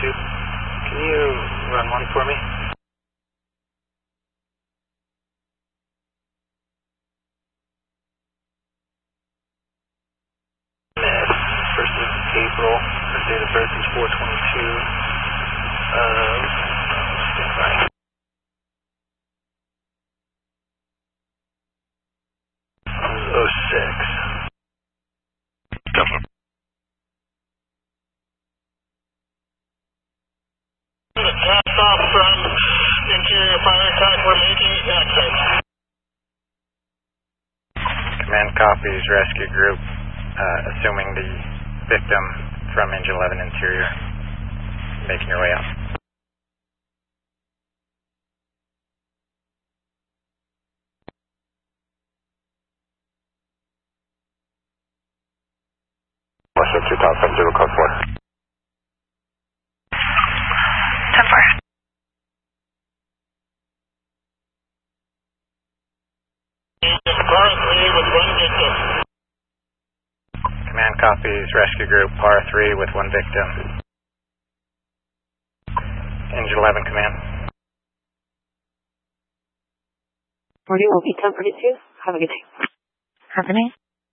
2. Can you run one for me? First of April, her date of birth is 4/22. Right. 06. Definitely. Blast off from interior fire attack. We're making exit. Command copies, rescue group, assuming the victim from engine 11 interior, making your way out. Russia 2050, code 4. 10-4. Command copies, rescue group, R3 with 1 victim. Engine 11, command. 40 will be 1042. Have a good day. Happening?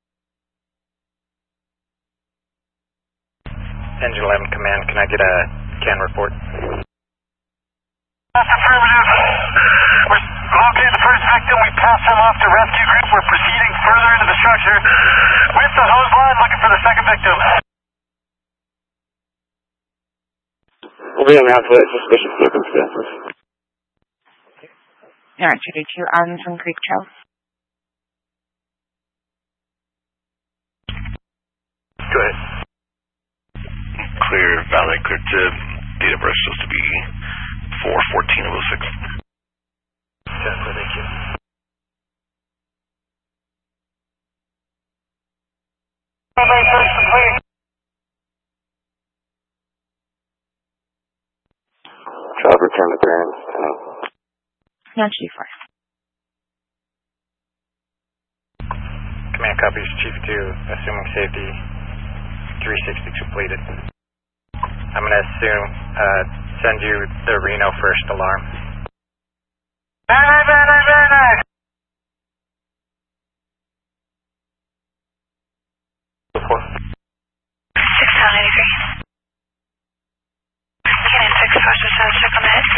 Engine 11, command, can I get a CAN report? Affirmative. We're located the first victim. We passed him off to rescue group. We're proceeding further into the structure with the hose line, looking for the second victim. We'll be on the outside suspicious circumstances. Alright, 222 Arlington Creek Trail. Go ahead. Clear, valid, clear to date of birth supposed to be 4/14/06. Definitely, thank you. Child return to parents. Not too far. Command copies, Chief 2, assuming safety, 360 completed. I'm going to assume, send you the Reno first alarm. Very nice. 6783. Cannon 6, Foster South, check on the head.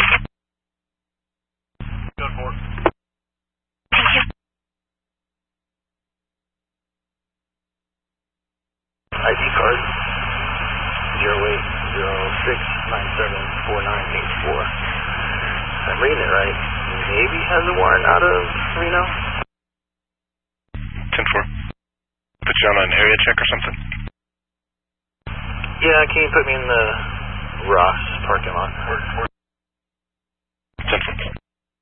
Go for it. Thank you. ID card 0806974984. I'm reading it right. Maybe has a warrant out of Reno? 10-4. Put you on an area check or something? Yeah, can you put me in the Ross parking lot? 10-4.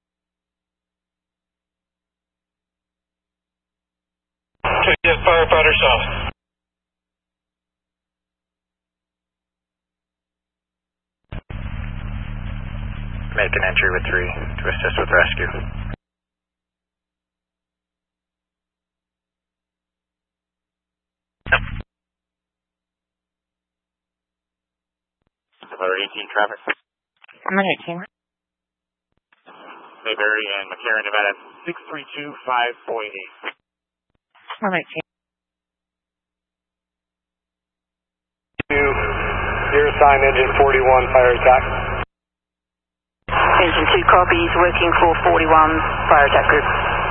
Yes, firefighter south. Make an entry with 3 to assist with rescue. Number 18 traffic. I'm on 18. Mayberry and McCarran, Nevada, 632548. I'm 18. Zero sign, engine 41, fire attack. Engine 2 copies, working for 41 fire attack group.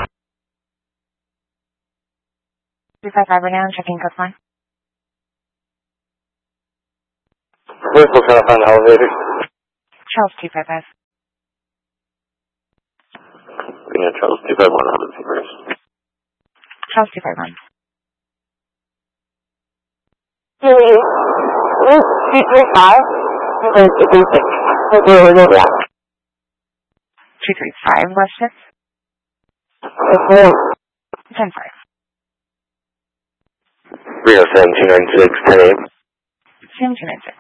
255 right now, checking coastline. We're still trying to find the elevator. Charles 255. Yeah, Charles 251, Robinson first. Charles 251. 235, left shift. 10-5. Rio 7296, 10-8. 7296.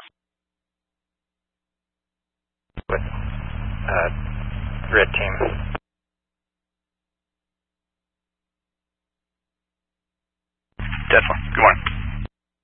With red team. Definitely. Good morning.